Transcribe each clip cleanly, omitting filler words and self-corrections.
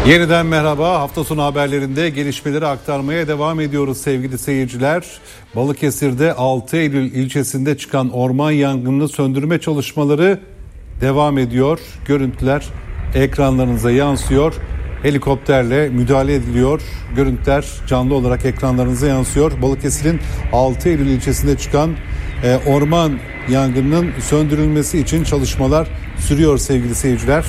Yeniden merhaba. Hafta sonu haberlerinde gelişmeleri aktarmaya devam ediyoruz sevgili seyirciler. Balıkesir'de 6 Eylül ilçesinde çıkan orman yangınını söndürme çalışmaları devam ediyor. Görüntüler ekranlarınıza yansıyor. Helikopterle müdahale ediliyor. Görüntüler canlı olarak ekranlarınıza yansıyor. Balıkesir'in 6 Eylül ilçesinde çıkan orman yangınının söndürülmesi için çalışmalar sürüyor sevgili seyirciler.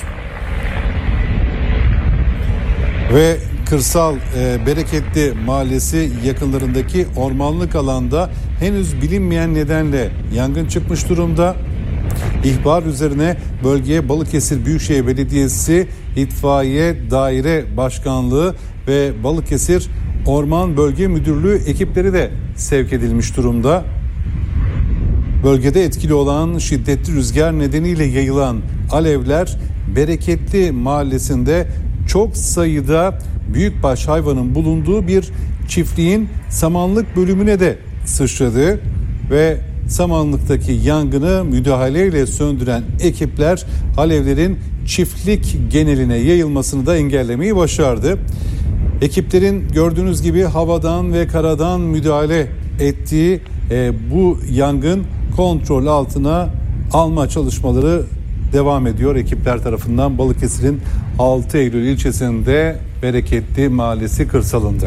Ve Kırsal Bereketli Mahallesi yakınlarındaki ormanlık alanda henüz bilinmeyen nedenle yangın çıkmış durumda. İhbar üzerine bölgeye Balıkesir Büyükşehir Belediyesi İtfaiye Daire Başkanlığı ve Balıkesir Orman Bölge Müdürlüğü ekipleri de sevk edilmiş durumda. Bölgede etkili olan şiddetli rüzgar nedeniyle yayılan alevler Bereketli Mahallesi'nde çok sayıda büyükbaş hayvanın bulunduğu bir çiftliğin samanlık bölümüne de sıçradı ve samanlıktaki yangını müdahaleyle söndüren ekipler alevlerin çiftlik geneline yayılmasını da engellemeyi başardı. Ekiplerin gördüğünüz gibi havadan ve karadan müdahale ettiği bu yangın kontrol altına alma çalışmaları devam ediyor ekipler tarafından Balıkesir'in 6 Eylül ilçesinde Bereketli Mahallesi kırsalında.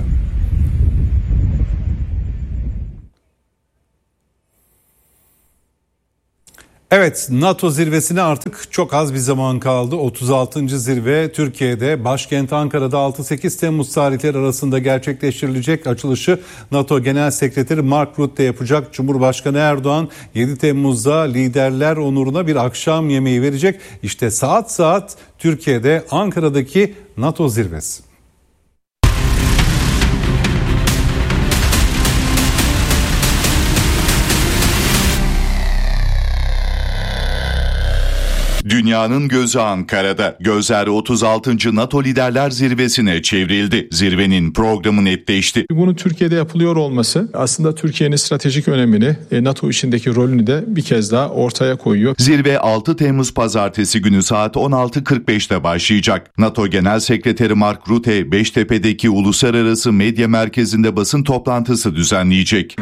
Evet, NATO zirvesine artık çok az bir zaman kaldı. 36. zirve Türkiye'de, başkent Ankara'da 6-8 Temmuz tarihleri arasında gerçekleştirilecek. Açılışı NATO Genel Sekreteri Mark Rutte yapacak. Cumhurbaşkanı Erdoğan 7 Temmuz'da liderler onuruna bir akşam yemeği verecek. İşte saat Türkiye'de Ankara'daki NATO zirvesi. Dünyanın gözü Ankara'da. Gözler 36. NATO Liderler Zirvesi'ne çevrildi. Zirvenin programı netleşti. Bunun Türkiye'de yapılıyor olması aslında Türkiye'nin stratejik önemini, NATO içindeki rolünü de bir kez daha ortaya koyuyor. Zirve 6 Temmuz Pazartesi günü saat 16.45'te başlayacak. NATO Genel Sekreteri Mark Rutte, Beştepe'deki Uluslararası Medya Merkezi'nde basın toplantısı düzenleyecek.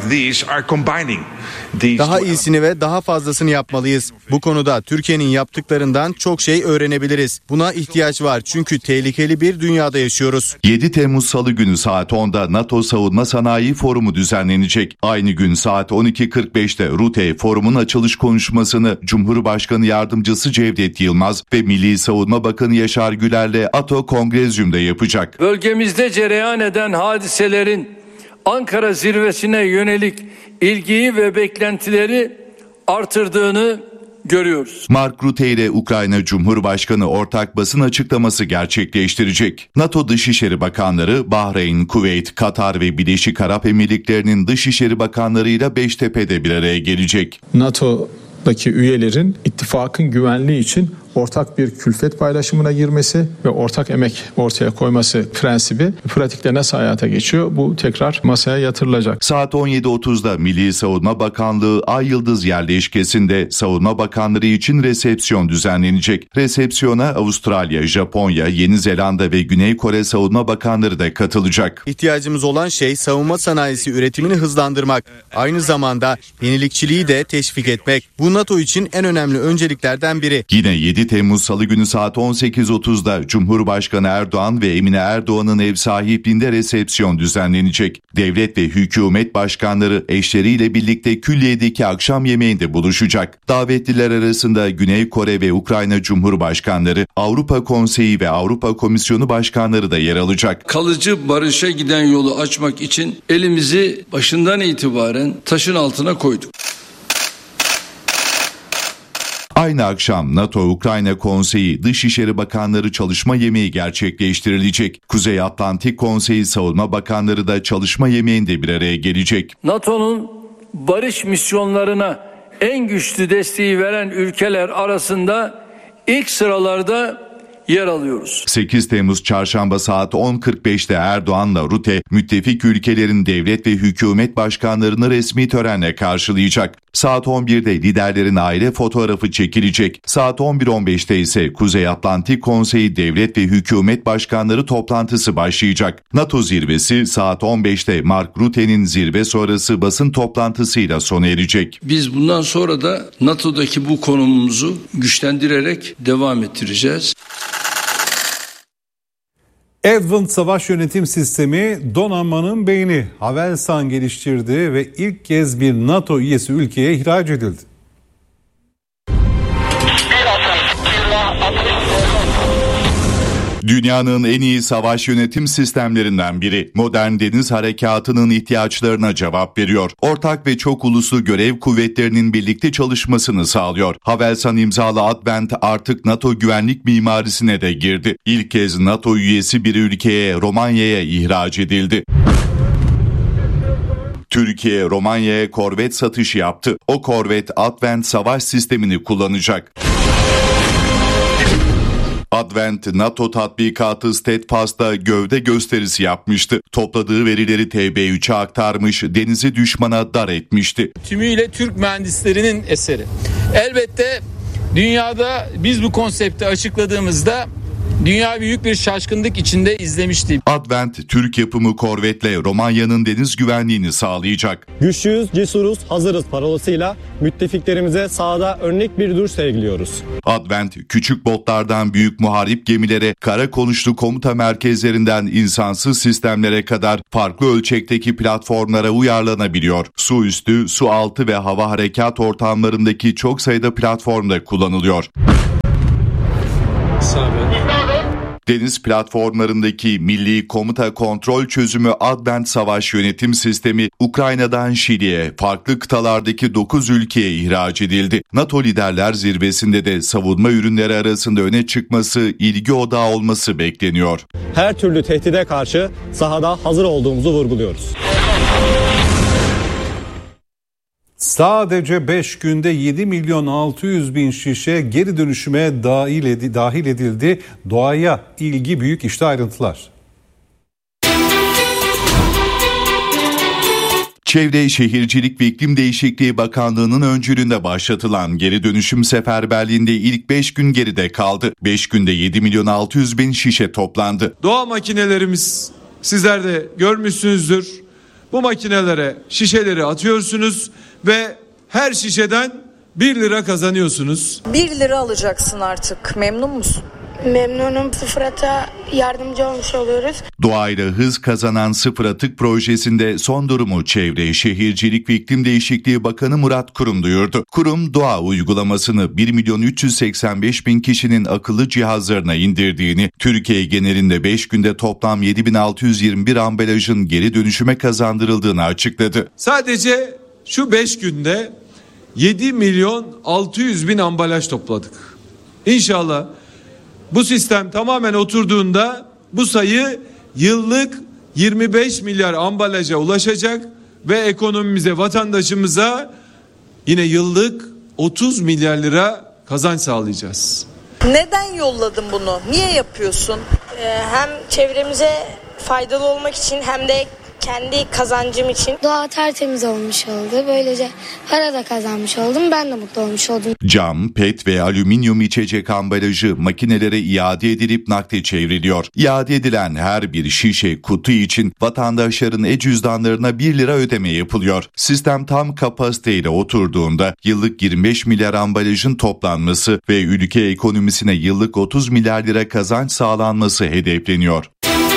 Daha iyisini ve daha fazlasını yapmalıyız. Bu konuda Türkiye'nin yaptıklarından çok şey öğrenebiliriz. Buna ihtiyaç var çünkü tehlikeli bir dünyada yaşıyoruz. 7 Temmuz Salı günü saat 10'da NATO Savunma Sanayi Forumu düzenlenecek. Aynı gün saat 12.45'te Rutte forumun açılış konuşmasını Cumhurbaşkanı Yardımcısı Cevdet Yılmaz ve Milli Savunma Bakanı Yaşar Güler'le NATO Kongrezyum'da yapacak. Bölgemizde cereyan eden hadiselerin Ankara zirvesine yönelik ilgiyi ve beklentileri artırdığını görüyoruz. Mark Rutte ile Ukrayna Cumhurbaşkanı ortak basın açıklaması gerçekleştirecek. NATO Dışişleri Bakanları Bahreyn, Kuveyt, Katar ve Birleşik Arap Emirlikleri'nin Dışişleri Bakanlarıyla Beştepe'de bir araya gelecek. NATO'daki üyelerin ittifakın güvenliği için ortak bir külfet paylaşımına girmesi ve ortak emek ortaya koyması prensibi pratikte nasıl hayata geçiyor? Bu tekrar masaya yatırılacak. Saat 17.30'da Milli Savunma Bakanlığı Ay Yıldız yerleşkesinde savunma bakanları için resepsiyon düzenlenecek. Resepsiyona Avustralya, Japonya, Yeni Zelanda ve Güney Kore savunma bakanları da katılacak. İhtiyacımız olan şey savunma sanayisi üretimini hızlandırmak. Aynı zamanda yenilikçiliği de teşvik etmek. Bu NATO için en önemli önceliklerden biri. Yine 7 Temmuz Salı günü saat 18.30'da Cumhurbaşkanı Erdoğan ve Emine Erdoğan'ın ev sahipliğinde resepsiyon düzenlenecek. Devlet ve hükümet başkanları eşleriyle birlikte Külliye'deki akşam yemeğinde buluşacak. Davetliler arasında Güney Kore ve Ukrayna Cumhurbaşkanları, Avrupa Konseyi ve Avrupa Komisyonu başkanları da yer alacak. Kalıcı barışa giden yolu açmak için elimizi başından itibaren taşın altına koyduk. Aynı akşam NATO-Ukrayna Konseyi Dışişleri Bakanları çalışma yemeği gerçekleştirilecek. Kuzey Atlantik Konseyi Savunma Bakanları da çalışma yemeğinde bir araya gelecek. NATO'nun barış misyonlarına en güçlü desteği veren ülkeler arasında ilk sıralarda yer alıyoruz. 8 Temmuz Çarşamba saat 10.45'te Erdoğan'la Rutte, müttefik ülkelerin devlet ve hükümet başkanlarını resmi törenle karşılayacak. Saat 11'de liderlerin aile fotoğrafı çekilecek. Saat 11.15'te ise Kuzey Atlantik Konseyi devlet ve hükümet başkanları toplantısı başlayacak. NATO zirvesi saat 15'te Mark Rutte'nin zirve sonrası basın toplantısıyla sona erecek. Biz bundan sonra da NATO'daki bu konumumuzu güçlendirerek devam ettireceğiz. Advanced Savaş Yönetim Sistemi donanmanın beyni. Havelsan geliştirdi ve ilk kez bir NATO üyesi ülkeye ihraç edildi. Dünyanın en iyi savaş yönetim sistemlerinden biri, modern deniz harekatının ihtiyaçlarına cevap veriyor. Ortak ve çok uluslu görev kuvvetlerinin birlikte çalışmasını sağlıyor. Havelsan imzalı Advent artık NATO güvenlik mimarisine de girdi. İlk kez NATO üyesi bir ülkeye, Romanya'ya ihraç edildi. Türkiye, Romanya'ya korvet satışı yaptı. O korvet Advent savaş sistemini kullanacak. Advent, NATO tatbikatı Steadfast'ta gövde gösterisi yapmıştı. Topladığı verileri TB3'e aktarmış, denizi düşmana dar etmişti. Tümüyle Türk mühendislerinin eseri. Elbette dünyada biz bu konsepti açıkladığımızda dünya büyük bir şaşkınlık içinde izlemişti. Advent, Türk yapımı korvetle Romanya'nın deniz güvenliğini sağlayacak. Güçlüyüz, cesuruz, hazırız parolasıyla müttefiklerimize sahada örnek bir duruş sergiliyoruz. Advent, küçük botlardan büyük muharip gemilere, kara konuşlu komuta merkezlerinden insansız sistemlere kadar farklı ölçekteki platformlara uyarlanabiliyor. Su üstü, su altı ve hava harekat ortamlarındaki çok sayıda platformda kullanılıyor. Deniz platformlarındaki Milli Komuta Kontrol Çözümü Advent Savaş Yönetim Sistemi Ukrayna'dan Şili'ye, farklı kıtalardaki 9 ülkeye ihraç edildi. NATO Liderler Zirvesi'nde de savunma ürünleri arasında öne çıkması, ilgi odağı olması bekleniyor. Her türlü tehdide karşı sahada hazır olduğumuzu vurguluyoruz. Sadece 5 günde 7.600.000 şişe geri dönüşüme dahil edildi. Doğaya ilgi büyük, işte ayrıntılar. Çevre, Şehircilik ve İklim Değişikliği Bakanlığı'nın öncülüğünde başlatılan geri dönüşüm seferberliğinde ilk 5 gün geride kaldı. 5 günde 7.600.000 şişe toplandı. Doğa makinelerimiz, sizler de görmüşsünüzdür. Bu makinelere şişeleri atıyorsunuz ve her şişeden 1 lira kazanıyorsunuz. 1 lira alacaksın artık. Memnun musun? Memnunum. Sıfır ata yardımcı olmuş oluyoruz. Doğayla hız kazanan Sıfır Atık projesinde son durumu Çevre, Şehircilik ve İklim Değişikliği Bakanı Murat Kurum duyurdu. Kurum, doğa uygulamasını 1.385.000 kişinin akıllı cihazlarına indirdiğini, Türkiye genelinde 5 günde toplam 7.621 ambalajın geri dönüşüme kazandırıldığını açıkladı. Sadece şu 5 günde 7.600.000 ambalaj topladık. İnşallah bu sistem tamamen oturduğunda bu sayı yıllık 25 milyar ambalaja ulaşacak ve ekonomimize, vatandaşımıza yine yıllık 30 milyar lira kazanç sağlayacağız. Neden yolladın bunu? Niye yapıyorsun? Hem çevremize faydalı olmak için hem de kendi kazancım için. Doğa tertemiz olmuş oldu. Böylece para da kazanmış oldum. Ben de mutlu olmuş oldum. Cam, pet ve alüminyum içecek ambalajı makinelere iade edilip nakde çevriliyor. İade edilen her bir şişe, kutu için vatandaşların e-cüzdanlarına 1 lira ödeme yapılıyor. Sistem tam kapasiteyle oturduğunda yıllık 25 milyar ambalajın toplanması ve ülke ekonomisine yıllık 30 milyar lira kazanç sağlanması hedefleniyor.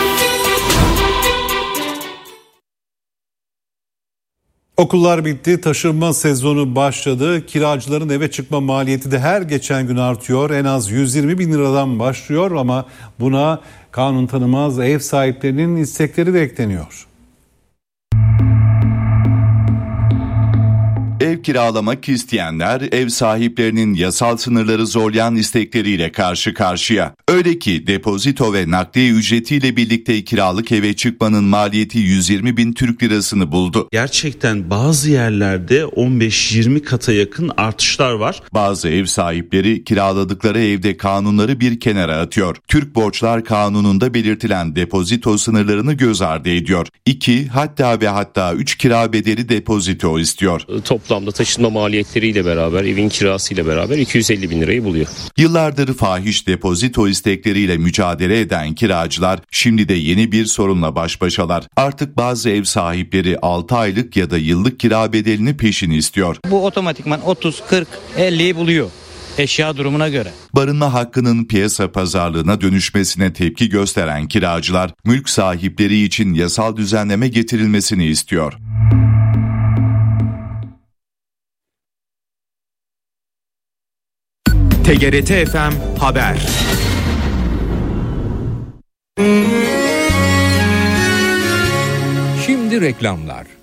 Okullar bitti, taşınma sezonu başladı. Kiracıların eve çıkma maliyeti de her geçen gün artıyor. En az 120.000 liradan başlıyor ama buna kanun tanımaz ev sahiplerinin istekleri de ekleniyor. Ev kiralamak isteyenler ev sahiplerinin yasal sınırları zorlayan istekleriyle karşı karşıya. Öyle ki depozito ve nakliye ücretiyle birlikte kiralık eve çıkmanın maliyeti 120 bin Türk lirasını buldu. Gerçekten bazı yerlerde 15-20 kata yakın artışlar var. Bazı ev sahipleri kiraladıkları evde kanunları bir kenara atıyor. Türk Borçlar Kanunu'nda belirtilen depozito sınırlarını göz ardı ediyor. 2 hatta 3 kira bedeli depozito istiyor. Toplamda taşınma maliyetleriyle beraber, evin kirasıyla beraber 250 bin lirayı buluyor. Yıllardır fahiş depozito istekleriyle mücadele eden kiracılar şimdi de yeni bir sorunla baş başalar. Artık bazı ev sahipleri 6 aylık ya da yıllık kira bedelini peşin istiyor. Bu otomatikman 30, 40, 50'yi buluyor eşya durumuna göre. Barınma hakkının piyasa pazarlığına dönüşmesine tepki gösteren kiracılar, mülk sahipleri için yasal düzenleme getirilmesini istiyor. TGRT FM Haber. Şimdi reklamlar.